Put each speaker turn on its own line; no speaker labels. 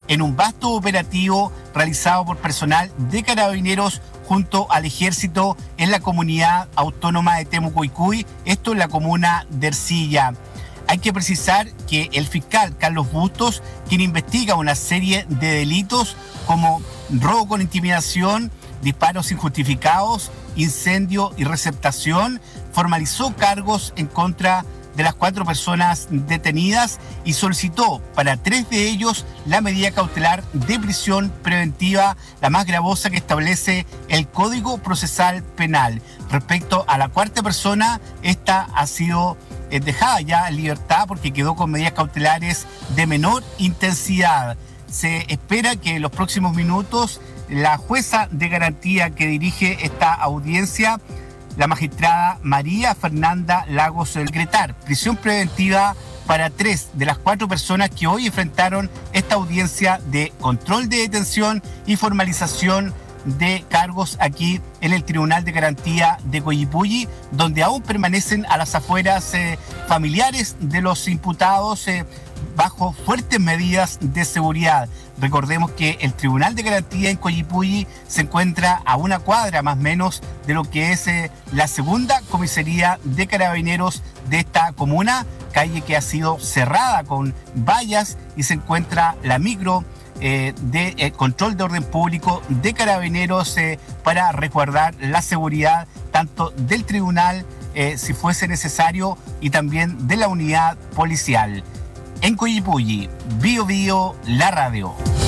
en un vasto operativo realizado por personal de Carabineros junto al Ejército en la comunidad autónoma de Temuco-Icuy, esto en la comuna de Ercilla. Hay que precisar que el fiscal Carlos Bustos, quien investiga una serie de delitos como robo con intimidación, disparos injustificados, incendio y receptación, formalizó cargos en contra de las 4 personas detenidas y solicitó para 3 de ellos la medida cautelar de prisión preventiva, la más gravosa que establece el Código Procesal Penal. Respecto a la 4ª persona, esta ha sido dejada ya en libertad porque quedó con medidas cautelares de menor intensidad. Se espera que en los próximos minutos la jueza de garantía que dirige esta audiencia, la magistrada María Fernanda Lagos, decretar prisión preventiva para 3 de las 4 personas que hoy enfrentaron esta audiencia de control de detención y formalización de cargos aquí en el Tribunal de Garantía de Coyipulli, donde aún permanecen a las afueras familiares de los imputados bajo fuertes medidas de seguridad. Recordemos que el Tribunal de Garantía en Coyipulli se encuentra a una cuadra más o menos de lo que es la segunda comisaría de Carabineros de esta comuna, calle que ha sido cerrada con vallas, y se encuentra la micro de control de orden público de Carabineros para resguardar la seguridad tanto del tribunal, si fuese necesario, y también de la unidad policial. En Coyipulli, Bio Bio, la radio.